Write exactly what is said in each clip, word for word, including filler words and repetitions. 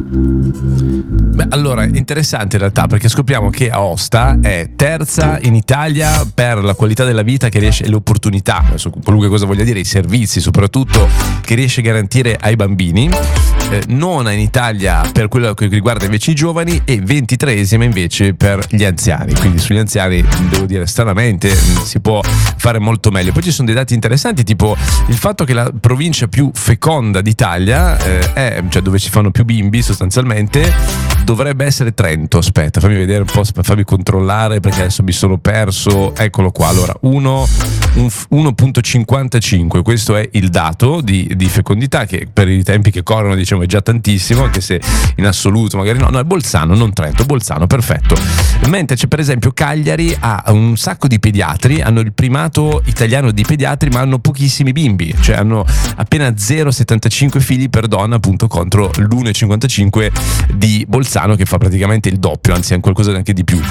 Beh, allora, interessante in realtà, perché scopriamo che Aosta è terza in Italia per la qualità della vita che riesce, e le opportunità, adesso qualunque cosa voglia dire, i servizi soprattutto, che riesce a garantire ai bambini. Eh, nona in Italia per quello che riguarda invece i giovani e ventitreesima invece per gli anziani. Quindi sugli anziani, devo dire, stranamente si può fare molto meglio. Poi ci sono dei dati interessanti, tipo il fatto che la provincia più feconda d'Italia eh, è, cioè dove si fanno più bimbi sostanzialmente, dovrebbe essere Trento. Aspetta, fammi vedere un po', fammi controllare perché adesso mi sono perso. Eccolo qua. Allora, uno virgola cinquantacinque, questo è il dato di, di fecondità, che per i tempi che corrono diciamo è già tantissimo, anche se in assoluto magari no, no, è Bolzano, non Trento, Bolzano, perfetto. Mentre c'è per esempio Cagliari, ha un sacco di pediatri, hanno il primato italiano di pediatri, ma hanno pochissimi bimbi, cioè hanno appena zero virgola settantacinque figli per donna, appunto, contro l'uno virgola cinquantacinque di Bolzano, che fa praticamente il doppio, anzi è qualcosa anche di più.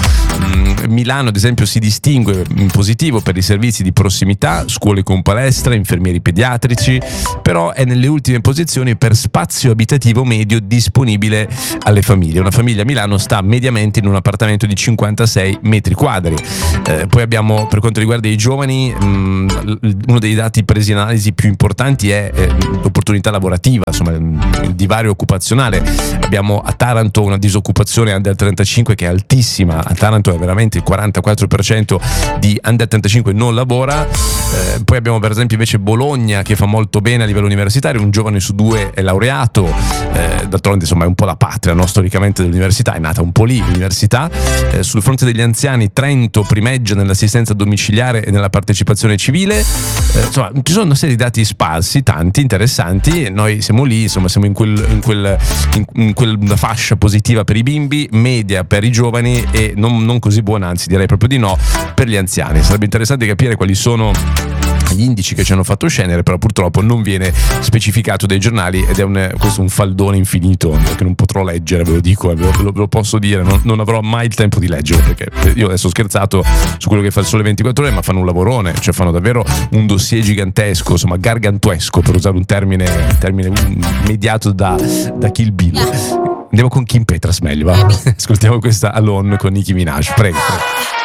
Milano ad esempio si distingue in positivo per i servizi di prossimità, scuole con palestra, infermieri pediatrici, però è nelle ultime posizioni per spazio abitativo medio disponibile alle famiglie. Una famiglia a Milano sta mediamente in un appartamento di cinquantasei metri quadri. Eh, poi abbiamo, per quanto riguarda i giovani, mh, uno dei dati presi in analisi più importanti è eh, l'opportunità lavorativa, insomma il divario occupazionale. Abbiamo a Taranto una disoccupazione under trentacinque che è altissima, a Taranto è veramente il quarantaquattro per cento di under trentacinque non lavora. Eh, poi abbiamo per esempio invece Bologna, che fa molto bene a livello universitario, un giovane su due è laureato. Eh, d'altronde insomma è un po' la patria, no? Storicamente dell'università, è nata un po' lì l'università. Eh, sul fronte degli anziani Trento primeggia nell'assistenza domiciliare e nella partecipazione civile. Eh, insomma ci sono una serie di dati sparsi, tanti interessanti. Noi siamo lì, insomma siamo in quel, in quel in, in quella fascia positiva per i bimbi, media per i giovani e non, non così buona, anzi direi proprio di no, per gli anziani. Sarebbe interessante capire quali sono gli indici che ci hanno fatto scendere, però purtroppo non viene specificato dai giornali ed è un, questo è un faldone infinito che non potrò leggere, ve lo dico, ve lo, ve lo posso dire, non, non avrò mai il tempo di leggere, perché io adesso ho scherzato su quello che fa il Sole ventiquattro Ore, ma fanno un lavorone, cioè fanno davvero un dossier gigantesco, insomma gargantuesco, per usare un termine, termine mediato da, da Kill Bill. Andiamo con Kim Petras meglio, va? Ascoltiamo questa Alone con Nicki Minaj, prego, prego.